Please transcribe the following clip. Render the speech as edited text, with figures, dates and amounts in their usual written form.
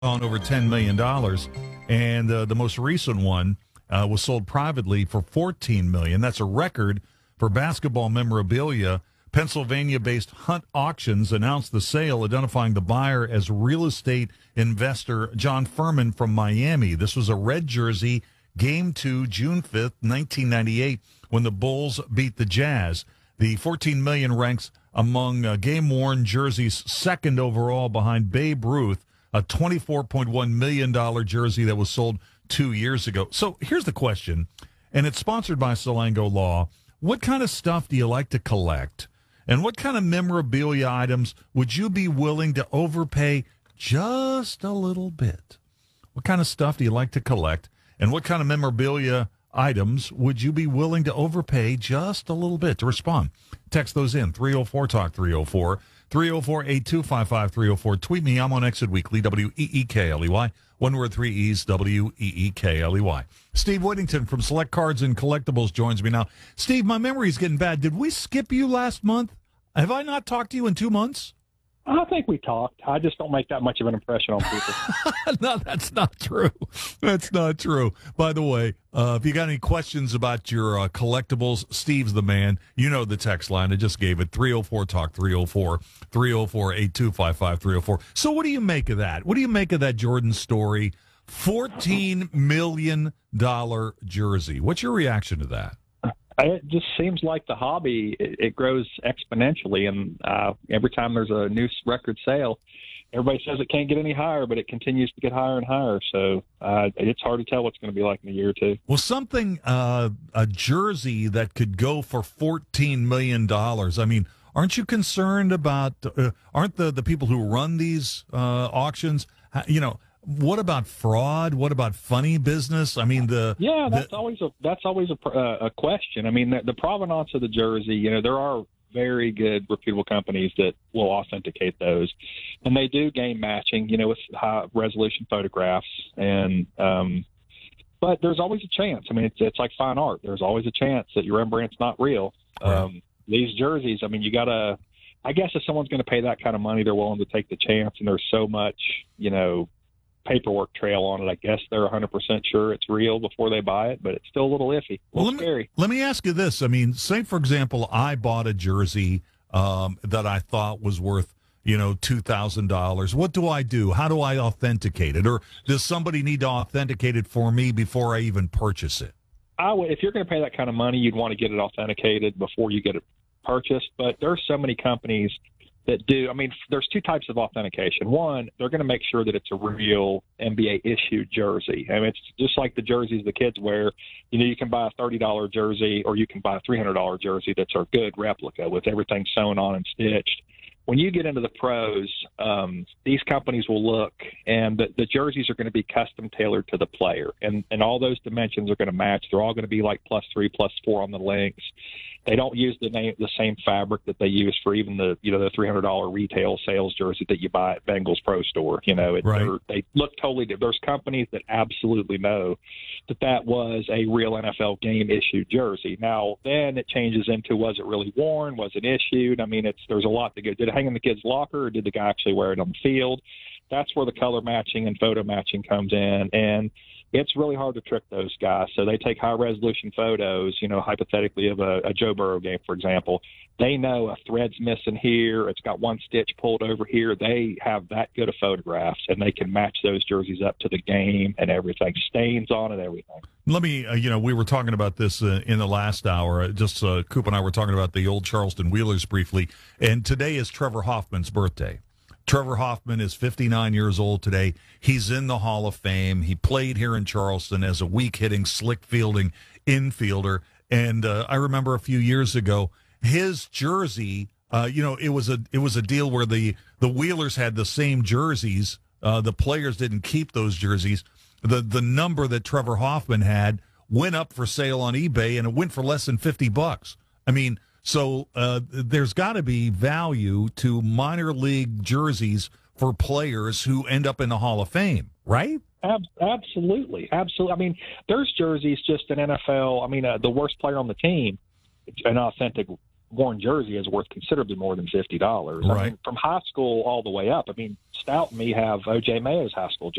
on over $10 million. And the most recent one was sold privately for $14 million. That's a record for basketball memorabilia. Pennsylvania-based Hunt Auctions announced the sale, identifying the buyer as real estate investor John Furman from Miami. This was a red jersey, Game 2, June 5th, 1998, when the Bulls beat the Jazz. The $14 million ranks among game-worn jerseys second overall behind Babe Ruth, a $24.1 million jersey that was sold 2 years ago. So here's the question, and it's sponsored by Salango Law. What kind of stuff do you like to collect? And what kind of memorabilia items would you be willing to overpay just a little bit? What kind of stuff do you like to collect? And what kind of memorabilia items would you be willing to overpay just a little bit? To respond, text those in, 304-TALK 304, 304-8255-304. Tweet me. I'm on Exit Weekly, WEEKLEY. One word, three E's, WEEKLEY. Steve Whittington from Select Cards and Collectibles joins me now. Steve, my memory's getting bad. Did we skip you last month? Have I not talked to you in 2 months? I think we talked. I just don't make that much of an impression on people. No, that's not true. That's not true. By the way, if you got any questions about your collectibles, Steve's the man. You know the text line. I just gave it, 304-TALK 304, 304-8255-304. So what do you make of that? What do you make of that Jordan Story $14 million jersey? What's your reaction to that? It just seems like the hobby, it grows exponentially, and every time there's a new record sale, everybody says it can't get any higher, but it continues to get higher and higher. So it's hard to tell what's going to be like in a year or two. Well, a jersey that could go for $14 million. I mean, aren't you concerned about, aren't the people who run these auctions, what about fraud? What about funny business? I mean, that's always a question. I mean, the provenance of the jersey. There are very good, reputable companies that will authenticate those, and they do game matching. With high resolution photographs, and but there's always a chance. I mean, it's like fine art. There's always a chance that your Rembrandt's not real. Right. These jerseys. I mean, you gotta. I guess if someone's going to pay that kind of money, they're willing to take the chance, and there's so much, paperwork trail on it. I guess they're 100% sure it's real before they buy it, but it's still a little iffy. Scary. Let me ask you this. I mean, say, for example, I bought a jersey that I thought was worth, $2,000. What do I do? How do I authenticate it? Or does somebody need to authenticate it for me before I even purchase it? If you're going to pay that kind of money, you'd want to get it authenticated before you get it purchased. But there are so many companies that do. I mean, there's two types of authentication. One, they're going to make sure that it's a real NBA issued jersey. I mean, it's just like the jerseys the kids wear. You can buy a $30 jersey, or you can buy a $300 jersey that's a good replica with everything sewn on and stitched. When you get into the pros, these companies will look, and the jerseys are going to be custom tailored to the player, and all those dimensions are going to match. They're all going to be like +3, +4 on the links. They don't use the same fabric that they use for even the $300 retail sales jersey that you buy at Bengals Pro Store. Right. They look totally different. There's companies that absolutely know that was a real NFL game issued jersey. Now, then it changes into, was it really worn? Was it issued? I mean, there's a lot to go. Did it hang in the kid's locker, or did the guy actually wear it on the field? That's where the color matching and photo matching comes in, and it's really hard to trick those guys. So they take high-resolution photos, hypothetically of a Joe Burrow game, for example. They know a thread's missing here. It's got one stitch pulled over here. They have that good of photographs, and they can match those jerseys up to the game and everything, stains on it, everything. Let me, we were talking about this in the last hour. Coop and I were talking about the old Charleston Wheelers briefly, and today is Trevor Hoffman's birthday. Trevor Hoffman is 59 years old today. He's in the Hall of Fame. He played here in Charleston as a weak-hitting, slick-fielding infielder. And I remember a few years ago, his jersey, it was a deal where the Wheelers had the same jerseys. The players didn't keep those jerseys. The number that Trevor Hoffman had went up for sale on eBay, and it went for less than $50. I mean, so there's got to be value to minor league jerseys for players who end up in the Hall of Fame, right? Absolutely. I mean, there's jerseys just in NFL. I mean, the worst player on the team, an authentic worn jersey is worth considerably more than $50. Right. I mean, from high school all the way up. I mean, Stout and me have O.J. Mayo's high school